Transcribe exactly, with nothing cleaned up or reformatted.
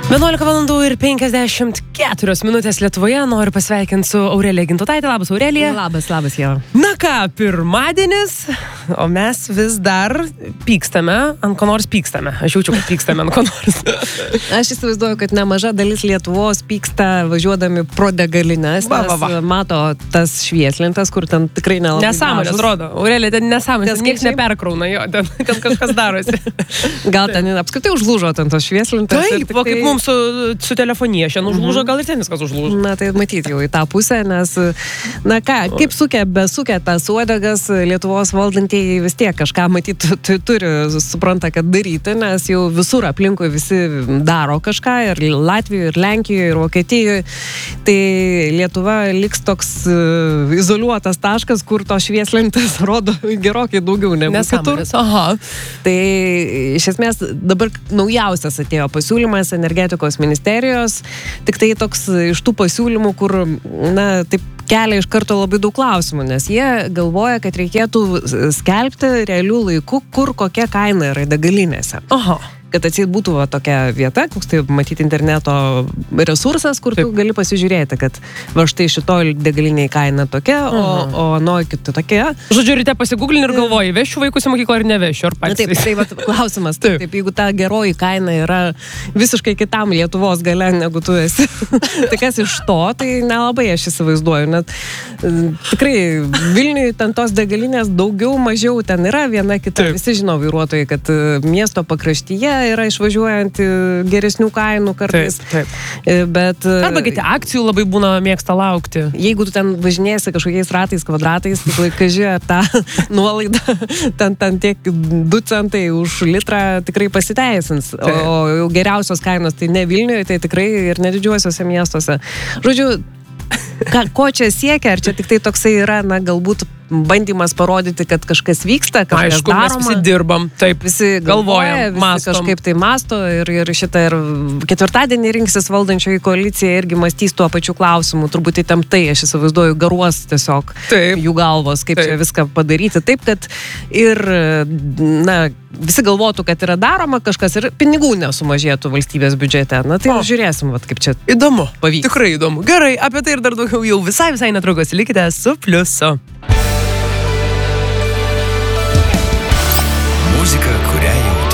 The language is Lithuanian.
vienuolika valandų ir penkiasdešimt keturios minutės Lietuvoje. Noriu pasveikinti su Aurelija Gintautaitė. Labas, Aurelija. Labas, labas, jau. Na ką, pirmadienis, o mes vis dar pykstame, ant ko nors pykstame. Aš jaučiu, kad pykstame ant ko nors. Aš įsivaizduoju, kad nemaža dalis Lietuvos pyksta važiuodami pro degalines, Va, va, va. nes mato tas švieslintas, kur ten tikrai nelabai Nesąmonės, gražus. rodo. Aurelija, ten nesąmonės, Nes niekas kaip šiaip- neperkrauna jo, ten, ten kažkas darosi. Gal ten apskritai užlūžo ten tos švieslintas. ir Taip, va, kaip tiktai- mums su, su telefonija šiandien užlūžo, gal ir ten viskas užlūžo. Na, tai matyti jau į tą pusę, nes, na ką, kaip sukia, besukė tas uodegas, Lietuvos valdantieji vis tiek kažką matyti turi, supranta, kad daryti, nes jau visur aplinkui visi daro kažką, ir Latvijoje, ir Lenkijoje, ir Vokietijoje. Tai Lietuva liks toks uh, izoliuotas taškas, kur to švieslentės rodo gerokai daugiau negu kitur. Nesąmonės, aha. Tai iš esmės dabar naujausias atėjo pasiūlymas energetikos ministerijos, tik tai toks iš tų pasiūlymų, kur, na, taip kelia iš karto labai daug klausimų, nes jie galvoja, kad reikėtų skelbti realių laikų, kur kokia kaina yra degalinėse. Aha. Kad atseit būtų va, tokia vieta, koks tai matyti interneto resursas, kur Taip. tu gali pasižiūrėti, kad va štai šitoj degaliniai kaina tokia, o, Mhm. o nuo kito tokia. Žodžiu, ryte pasigūglini ir galvoji, vešiu vaikus į mokyklą ar nevešiu, ar Na, patys. taip, tai va, klausimas, taip. Taip. taip, jeigu ta geroji kaina yra visiškai kitam Lietuvos gale, negu tu esi, tai kas iš to, tai nelabai aš įsivaizduoju. Net e, tikrai Vilniuje ten tos degalinės daugiau, mažiau ten yra viena kita. Taip. Visi žino vairuotojai, kad e, miesto pakraštyje yra išvažiuojant e, geresnių kainų kartais. Taip, taip. E, Bet, e, Arba kiti akcijų labai būna mėgsta laukti. jeigu tu ten važinėsi kažkokiais ratais, kvadratais, tai kaži, ar tą nuolaidą, ten, ten tiek du centai už litrą tikrai pasiteisins. O, Taip. o jau geriausios kainos tai ne Vilniuje, tai tikrai ir ne didžiuosiuose miestuose. Žodžiu, ką, ko čia siekia, ar čia tik tai toksai yra, na, galbūt bandymas parodyti, kad kažkas vyksta, kažkas Aišku, mes daroma. visi dirbam, taip, Visi galvojam, galvoja, visi mąstom. kažkaip tai masto ir, ir šitą ir ketvirtadienį rinksis valdančioji koalicija irgi mąstys tuo pačiu klausimu. Turbūt įtemptai, aš įsivaizduoju, garuos tiesiog Taip. jų galvos, kaip Taip. čia viską padaryti. Taip, kad ir, na, visi galvotų, kad yra daroma kažkas ir pinigų nesumažėtų valstybės biudžete. Na, tai O. žiūrėsim, vat, kaip čia. Įdomu, Pavyks. tikrai įdomu. Gerai, apie tai ir dar daugiau jau visai, visai netrukus. Likite su Pliusu.